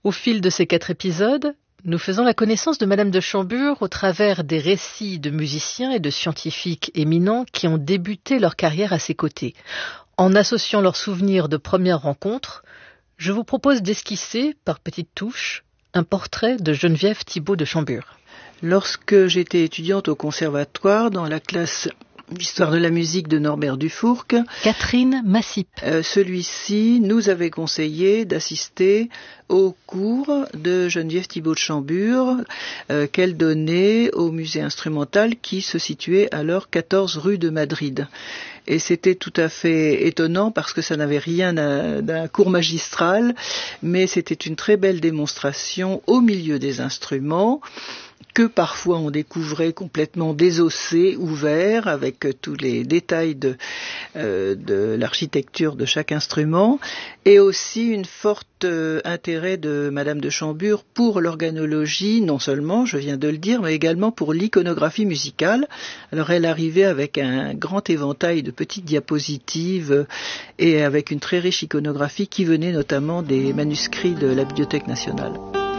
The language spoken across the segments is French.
Au fil de ces 4 épisodes, nous faisons la connaissance de Madame de Chambure au travers des récits de musiciens et de scientifiques éminents qui ont débuté leur carrière à ses côtés. En associant leurs souvenirs de premières rencontres, je vous propose d'esquisser, par petites touches, un portrait de Geneviève Thibault de Chambure. Lorsque j'étais étudiante au conservatoire, dans la classe d'histoire de la musique de Norbert Dufourc, Catherine Massip. Celui-ci nous avait conseillé d'assister au cours de Geneviève Thibault de Chambure qu'elle donnait au musée instrumental qui se situait alors 14 rue de Madrid. Et c'était tout à fait étonnant parce que ça n'avait rien d'un cours magistral, mais c'était une très belle démonstration au milieu des instruments que parfois on découvrait complètement désossés, ouverts, avec tous les détails de l'architecture de chaque instrument, et aussi une forte intérêt de Madame de Chambure pour l'organologie, non seulement, je viens de le dire, mais également pour l'iconographie musicale. Alors elle arrivait avec un grand éventail de petites diapositives et avec une très riche iconographie qui venait notamment des manuscrits de la Bibliothèque nationale.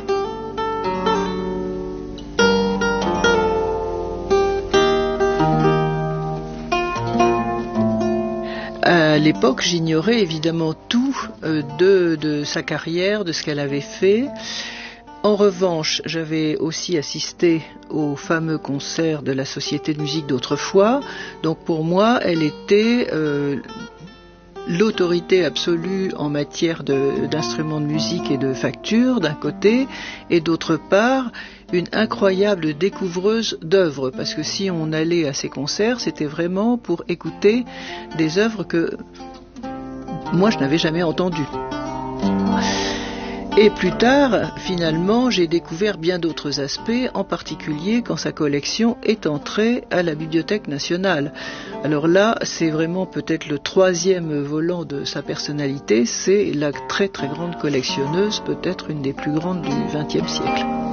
À l'époque, j'ignorais évidemment tout de sa carrière, de ce qu'elle avait fait. En revanche, j'avais aussi assisté au fameux concert de la Société de musique d'autrefois. Donc pour moi, elle était l'autorité absolue en matière d'instruments de musique et de facture d'un côté, et d'autre part une incroyable découvreuse d'œuvres, parce que si on allait à ces concerts, c'était vraiment pour écouter des œuvres que moi je n'avais jamais entendues. Et plus tard, finalement, j'ai découvert bien d'autres aspects, en particulier quand sa collection est entrée à la Bibliothèque nationale. Alors là, c'est vraiment peut-être le 3e volant de sa personnalité, c'est la très très grande collectionneuse, peut-être une des plus grandes du XXe siècle.